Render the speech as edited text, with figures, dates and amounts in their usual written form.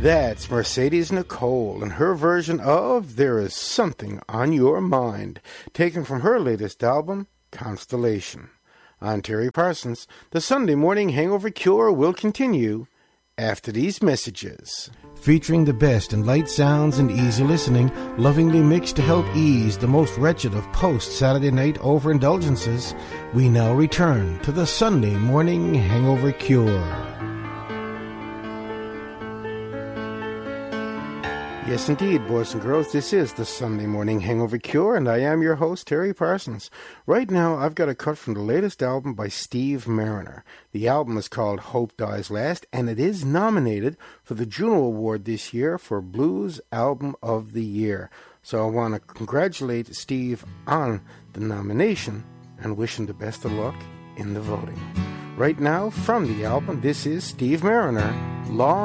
That's Mercedes Nicole and her version of There Is Something on Your Mind, taken from her latest album, Constellation. I'm Terry Parsons. The Sunday Morning Hangover Cure will continue after these messages. Featuring the best in light sounds and easy listening, lovingly mixed to help ease the most wretched of post-Saturday night overindulgences, we now return to the Sunday Morning Hangover Cure. Yes, indeed, boys and girls, this is the Sunday Morning Hangover Cure, and I am your host, Terry Parsons. Right now, I've got a cut from the latest album by Steve Mariner. The album is called Hope Dies Last, and it is nominated for the Juno Award this year for Blues Album of the Year. So I want to congratulate Steve on the nomination and wish him the best of luck in the voting. Right now, from the album, this is Steve Mariner, Law